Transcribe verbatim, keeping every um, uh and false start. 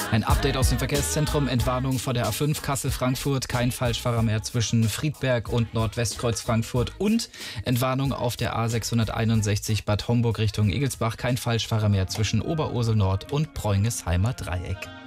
Ein Update aus dem Verkehrszentrum, Entwarnung vor der A fünf Kassel-Frankfurt, kein Falschfahrer mehr zwischen Friedberg und Nordwestkreuz Frankfurt und Entwarnung auf der A sechshunderteinundsechzig Bad Homburg Richtung Igelsbach, kein Falschfahrer mehr zwischen Oberursel Nord und Preungesheimer Dreieck.